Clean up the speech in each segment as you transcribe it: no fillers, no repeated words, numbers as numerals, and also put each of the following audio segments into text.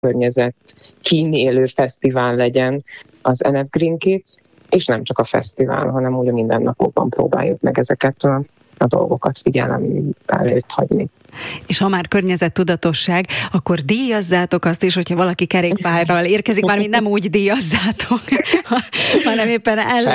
környezet kímélő fesztivál legyen az NF Green Kids, és nem csak a fesztivál, hanem úgy a mindennapokban próbáljuk meg ezeket a dolgokat figyelem előtt hagyni. És ha már környezettudatosság, akkor díjazzátok azt is, hogyha valaki kerékpárral érkezik, mármint nem úgy díjazzátok, hanem éppen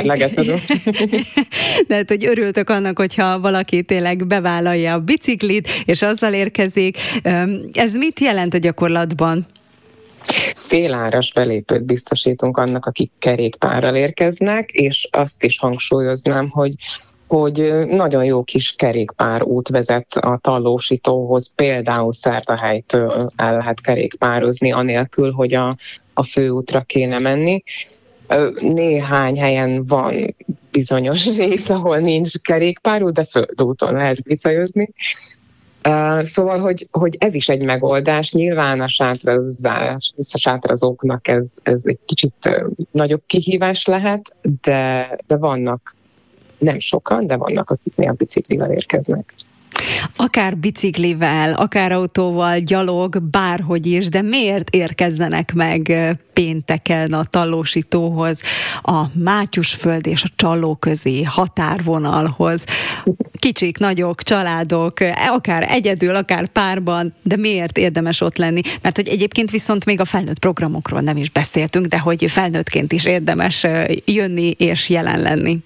de hát, hogy örültök annak, hogyha valaki tényleg bevállalja a biciklit, és azzal érkezik. Ez mit jelent a gyakorlatban? Féláras belépőt biztosítunk annak, akik kerékpárral érkeznek, és azt is hangsúlyoznám, hogy nagyon jó kis kerékpárút vezet a Tallósitóhoz, például Szerdahelytől el lehet kerékpározni, anélkül, hogy a főútra kéne menni. Néhány helyen van bizonyos rész, ahol nincs kerékpárút, de földúton lehet bicajozni. Szóval, hogy ez is egy megoldás. Nyilván a sátrazóknak ez egy kicsit nagyobb kihívás lehet, de vannak, nem sokan, de vannak, akik a biciklivel érkeznek. Akár biciklivel, akár autóval, gyalog, bárhogy is, de miért érkezzenek meg pénteken a Tallósitóhoz, a Mátyusföld és a Csalló közé határvonalhoz? Kicsik, nagyok, családok, akár egyedül, akár párban, de miért érdemes ott lenni? Mert hogy egyébként viszont még a felnőtt programokról nem is beszéltünk, de hogy felnőttként is érdemes jönni és jelen lenni.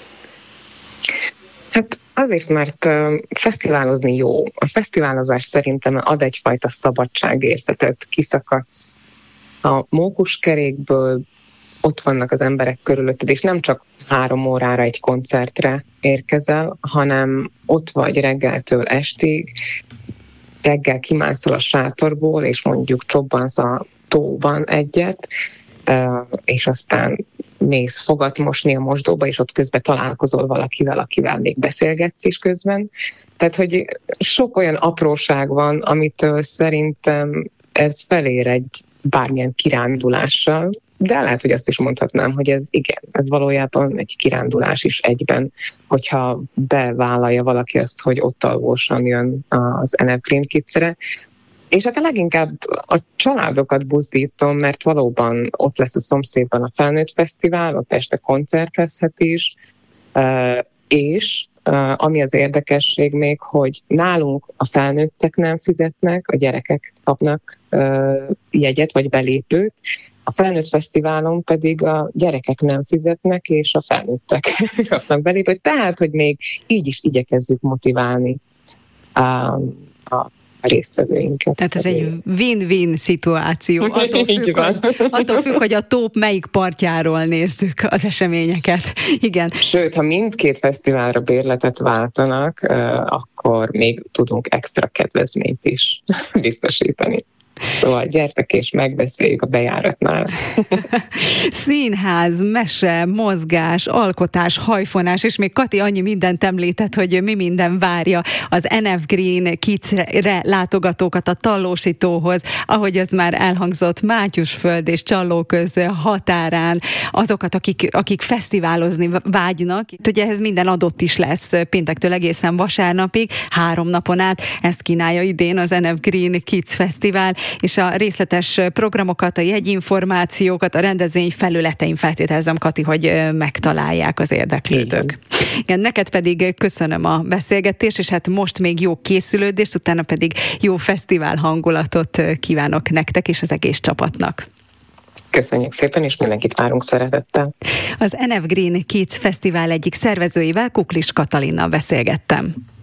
Hát azért, mert fesztiválozni jó. A fesztiválozás szerintem ad egyfajta szabadságérzetet, kiszakadsz a mókuskerékből, ott vannak az emberek körülötted, és nem csak 3 órára egy koncertre érkezel, hanem ott vagy reggeltől estig, reggel kimászol a sátorból, és mondjuk csobbansz a tóban egyet, és aztán mész fogat mosni a mosdóba, és ott közben találkozol valakivel, akivel még beszélgetsz is közben. Tehát, hogy sok olyan apróság van, amitől szerintem ez felér egy bármilyen kirándulással, de lehet, hogy azt is mondhatnám, hogy ez valójában egy kirándulás is egyben, hogyha bevállalja valaki azt, hogy ott alvósan jön az NF Green Kids-re. És hát leginkább a családokat buzdítom, mert valóban ott lesz a szomszédban a Felnőtt Fesztivál, ott este koncertezhet is, és ami az érdekesség még, hogy nálunk a felnőttek nem fizetnek, a gyerekek kapnak jegyet vagy belépőt, a Felnőtt Fesztiválon pedig a gyerekek nem fizetnek, és a felnőttek kapnak belépőt, tehát, hogy még így is igyekezzük motiválni a résztvevőinket. Tehát ez egy win-win szituáció. Attól függ, hogy a tóp melyik partjáról nézzük az eseményeket. Igen. Sőt, ha mindkét fesztiválra bérletet váltanak, akkor még tudunk extra kedvezményt is biztosítani. Szóval gyertek és megbeszéljük a bejáratnál. Színház, mese, mozgás, alkotás, hajfonás, és még Kati annyi mindent említett, hogy mi minden várja az NF Green Kids-re látogatókat a Tallósitóhoz, ahogy ez már elhangzott, Mátyusföld és Csallóköz határán, azokat, akik fesztiválozni vágynak. Ugye ehhez minden adott is lesz péntektől egészen vasárnapig, 3 napon át. Ezt kínálja idén az NF Green Kids Fesztivál, és a részletes programokat, a jegyinformációkat a rendezvény felületein feltételezem, Kati, hogy megtalálják az érdeklődők. Igen, neked pedig köszönöm a beszélgetést, és hát most még jó készülődést, utána pedig jó fesztivál hangulatot kívánok nektek és az egész csapatnak. Köszönjük szépen, és mindenkit várunk szeretettel. Az NF Green Kids Fesztivál egyik szervezőivel, Kuklis Katalinnal beszélgettem.